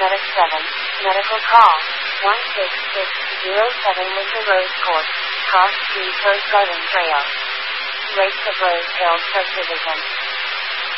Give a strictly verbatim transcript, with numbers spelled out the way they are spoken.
Medic seven, medical call, one six six zero seven Winter Rose Court, Cross Street Rose Garden Trail. Lakes of Rose Hills Subdivision.